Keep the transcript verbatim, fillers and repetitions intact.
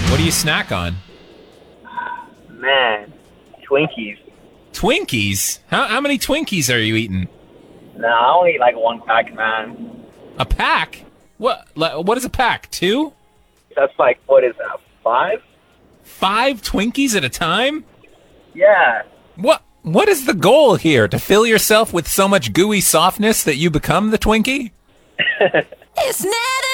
What do you snack on? Man, Twinkies. Twinkies? How how many Twinkies are you eating? Nah, I only eat like one pack, man. A pack? What? Like, what is a pack? Two? That's like, what is that, five? Five Twinkies at a time? Yeah. What? What is the goal here? To fill yourself with so much gooey softness that you become the Twinkie? It's not